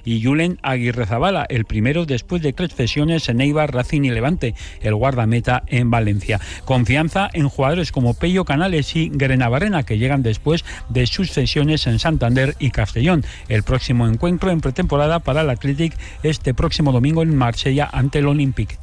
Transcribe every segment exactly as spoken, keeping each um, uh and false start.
y Julen Aguirrezabala, el primero después de tres cesiones en Eibar, Racing y Levante, el guardameta en Valencia. Confianza en jugadores como Pello Canales y Grenabarrena, que llegan después de sus cesiones en Santander y Castellón. El próximo encuentro en pretemporada para el Athletic este próximo domingo en Marsella ante el Olympique.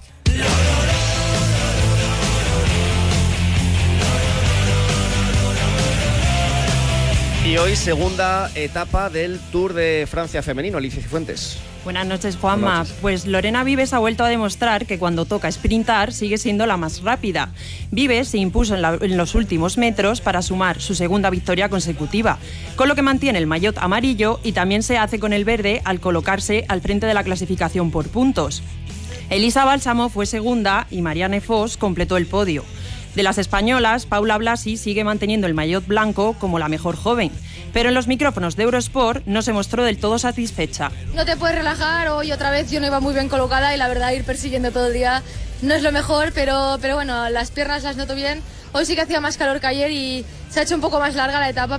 Y hoy segunda etapa del Tour de Francia femenino. Alicia Cifuentes. Buenas noches, Juanma. Buenas noches. Pues Lorena Vives ha vuelto a demostrar que cuando toca sprintar sigue siendo la más rápida. Vives se impuso en, la, en los últimos metros para sumar su segunda victoria consecutiva, con lo que mantiene el maillot amarillo y también se hace con el verde al colocarse al frente de la clasificación por puntos. Elisa Bálsamo fue segunda y Marianne Vos completó el podio. De las españolas, Paula Blasi sigue manteniendo el maillot blanco como la mejor joven, pero en los micrófonos de Eurosport no se mostró del todo satisfecha. No te puedes relajar, hoy otra vez yo no iba muy bien colocada y la verdad ir persiguiendo todo el día no es lo mejor, pero, pero bueno, las piernas las noto bien. Hoy sí que hacía más calor que ayer y se ha hecho un poco más larga la etapa.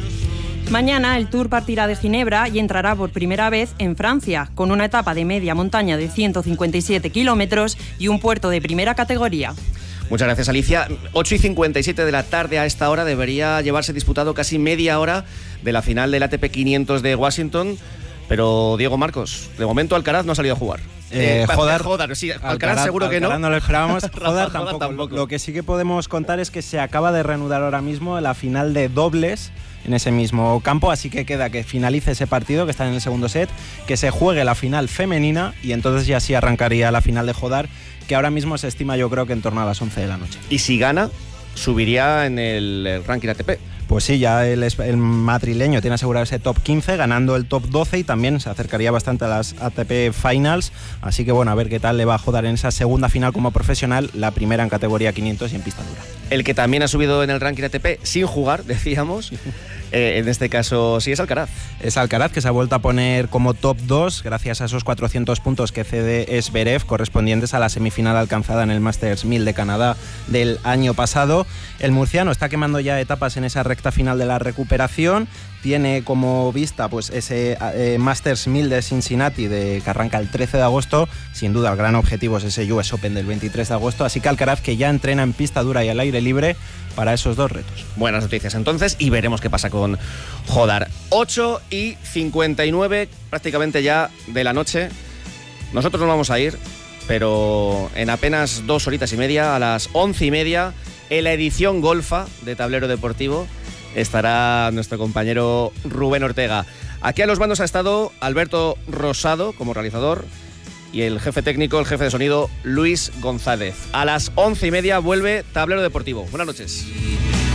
Mañana el Tour partirá de Ginebra y entrará por primera vez en Francia, con una etapa de media montaña de ciento cincuenta y siete kilómetros y un puerto de primera categoría. Muchas gracias, Alicia. ocho y cincuenta y siete de la tarde a esta hora debería llevarse disputado casi media hora de la final del A T P quinientos de Washington. Pero, Diego Marcos, de momento Alcaraz no ha salido a jugar. Eh, eh, Jodar, Jodar, sí, Alcaraz, Alcaraz seguro que Alcaraz no. no lo esperábamos. Jodar tampoco. tampoco. Lo que sí que podemos contar es que se acaba de reanudar ahora mismo la final de dobles en ese mismo campo, así que queda que finalice ese partido que está en el segundo set, que se juegue la final femenina y entonces ya sí arrancaría la final de Jodar, que ahora mismo se estima yo creo que en torno a las once de la noche. Y si gana, subiría en el, el ranking A T P. Pues sí, ya el, el madrileño tiene asegurado ese top quince, ganando el top doce y también se acercaría bastante a las A T P Finals. Así que bueno, a ver qué tal le va a Jodar en esa segunda final como profesional, la primera en categoría quinientos y en pista dura. El que también ha subido en el ranking A T P sin jugar, decíamos, eh, en este caso sí es Alcaraz. Es Alcaraz, que se ha vuelto a poner como top dos gracias a esos cuatrocientos puntos que cede Zverev, correspondientes a la semifinal alcanzada en el Masters mil de Canadá del año pasado. El murciano está quemando ya etapas en esa recta final de la recuperación. Tiene como vista pues ese eh, Masters mil de Cincinnati de, que arranca el trece de agosto. Sin duda el gran objetivo es ese U S Open del veintitrés de agosto, así que Alcaraz, que ya entrena en pista dura y al aire libre para esos dos retos. Buenas noticias entonces y veremos qué pasa con Jodar. ocho y cincuenta y nueve prácticamente ya de la noche. Nosotros nos vamos a ir, pero en apenas dos horitas y media, a las once y media, en la edición golfa de Tablero Deportivo estará nuestro compañero Rubén Ortega. Aquí a los mandos ha estado Alberto Rosado como realizador y el jefe técnico, el jefe de sonido, Luis González. A las once y media vuelve Tablero Deportivo. Buenas noches.